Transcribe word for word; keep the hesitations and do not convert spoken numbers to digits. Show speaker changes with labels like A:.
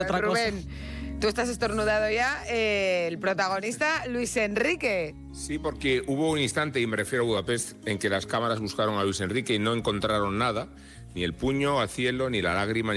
A: Otra
B: Rubén, tú estás estornudado ya. Eh, el protagonista, Luis Enrique.
C: Sí, porque hubo un instante, y me refiero a Budapest, en que las cámaras buscaron a Luis Enrique y no encontraron nada, ni el puño al cielo, ni la lágrima,